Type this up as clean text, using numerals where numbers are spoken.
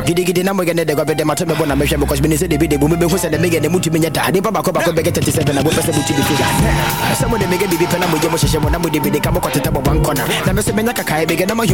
Gidi na mo gene de go be de mato me bona me hwe because me say de be de bu me hu say de me gene mutu me nya da de baba ko be get 37 na go pese mutu bi figure some of them me get bibi pe na mo je mo hye mo na mo de be de ka mo kwateta bo wan corner na me say me nya kaka e be gene